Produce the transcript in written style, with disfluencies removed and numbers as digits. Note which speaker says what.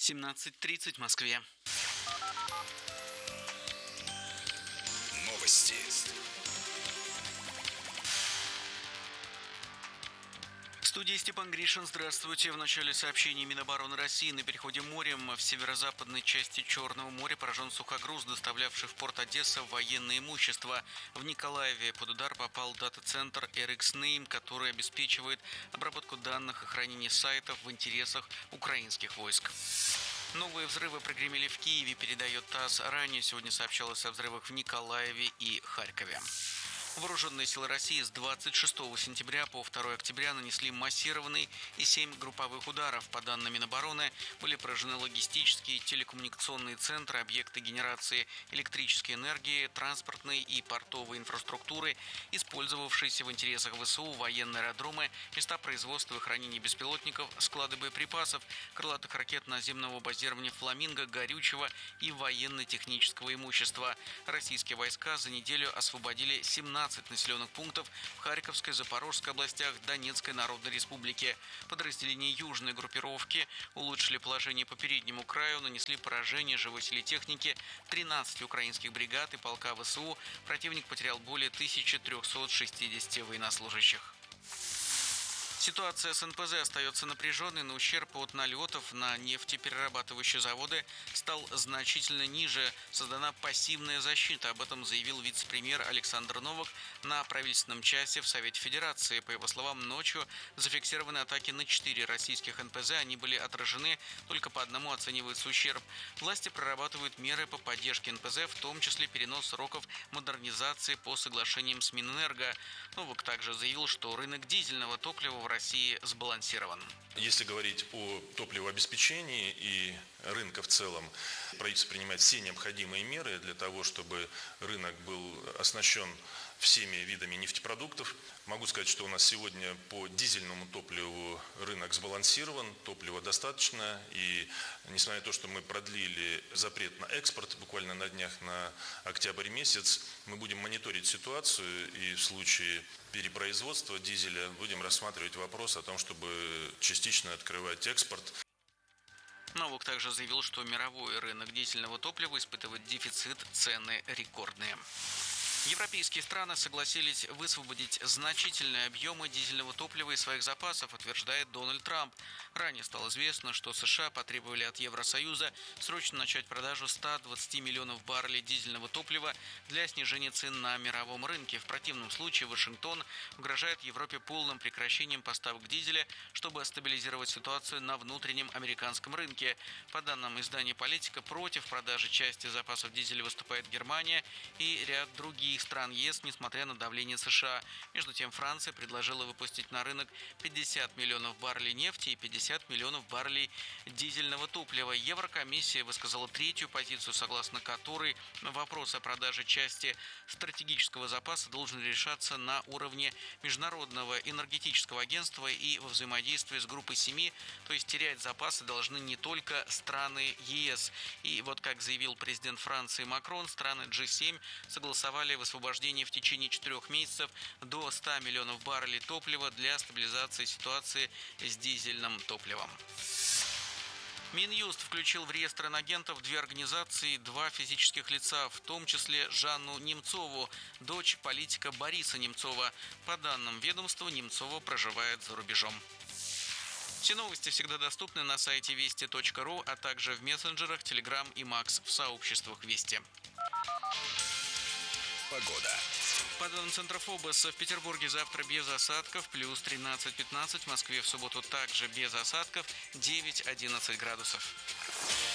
Speaker 1: 17:30 в Москве.
Speaker 2: Новости.
Speaker 1: В студии Степан Гришин. Здравствуйте. В начале сообщений Минобороны России на переходе морем в северо-западной части Черного моря поражен сухогруз, доставлявший в порт Одесса военное имущество. В Николаеве под удар попал дата-центр RxName, который обеспечивает обработку данных и хранение сайтов в интересах украинских войск. Новые взрывы прогремели в Киеве, передает ТАСС. Ранее сегодня сообщалось о взрывах в Николаеве и Харькове. Вооруженные силы России с 26 сентября по 2 октября нанесли массированные и 7 групповых ударов. По данным Минобороны, были поражены логистические, телекоммуникационные центры, объекты генерации электрической энергии, транспортной и портовой инфраструктуры, использовавшиеся в интересах ВСУ, военные аэродромы, места производства и хранения беспилотников, склады боеприпасов, крылатых ракет наземного базирования «Фламинго», горючего и военно-технического имущества. Российские войска за неделю освободили 17 населенных пунктов в Харьковской, Запорожской областях, Донецкой Народной Республике. Подразделения южной группировки улучшили положение по переднему краю, нанесли поражение живой силе техники 13 украинских бригад и полка ВСУ. Противник потерял более 1360 военнослужащих. Ситуация с НПЗ остается напряженной, но ущерб от налетов на нефтеперерабатывающие заводы стал значительно ниже. Создана пассивная защита. Об этом заявил вице-премьер Александр Новак на правительственном часе в Совете Федерации. По его словам, ночью зафиксированы атаки на 4 российских НПЗ. Они были отражены, только по одному оценивается ущерб. Власти прорабатывают меры по поддержке НПЗ, в том числе перенос сроков модернизации по соглашениям с Минэнерго. Новак также заявил, что рынок дизельного топлива в России сбалансирован.
Speaker 3: Если говорить о топливообеспечении и рынка в целом, правительство принимает все необходимые меры для того, чтобы рынок был оснащен всеми видами нефтепродуктов. Могу сказать, что у нас сегодня по дизельному топливу рынок сбалансирован, топлива достаточно. И несмотря на то, что мы продлили запрет на экспорт буквально на днях, на октябрь месяц, мы будем мониторить ситуацию и в случае перепроизводства дизеля будем рассматривать вопрос о том, чтобы частично открывать экспорт.
Speaker 1: Новак также заявил, что мировой рынок дизельного топлива испытывает дефицит, цены рекордные. Европейские страны согласились высвободить значительные объемы дизельного топлива из своих запасов, утверждает Дональд Трамп. Ранее стало известно, что США потребовали от Евросоюза срочно начать продажу 120 миллионов баррелей дизельного топлива для снижения цен на мировом рынке. В противном случае Вашингтон угрожает Европе полным прекращением поставок дизеля, чтобы стабилизировать ситуацию на внутреннем американском рынке. По данным издания «Политика», против продажи части запасов дизеля выступает Германия и ряд других стран ЕС, несмотря на давление США. Между тем, Франция предложила выпустить на рынок 50 миллионов баррелей нефти и 50 миллионов баррелей дизельного топлива. Еврокомиссия высказала третью позицию, согласно которой вопрос о продаже части стратегического запаса должен решаться на уровне Международного энергетического агентства и во взаимодействии с группой 7, то есть терять запасы должны не только страны ЕС. И вот как заявил президент Франции Макрон, страны G7 согласовали освобождение в течение 4 месяцев до 100 миллионов баррелей топлива для стабилизации ситуации с дизельным топливом. Минюст включил в реестр инагентов 2 организации и 2 физических лица, в том числе Жанну Немцову, дочь политика Бориса Немцова. По данным ведомства, Немцова проживает за рубежом. Все новости всегда доступны на сайте вести.ру, а также в мессенджерах Telegram и Max в сообществах Вести.
Speaker 2: Погода.
Speaker 1: По данным Центра ФОБОС, в Петербурге завтра без осадков, плюс 13-15, в Москве в субботу также без осадков, 9-11 градусов.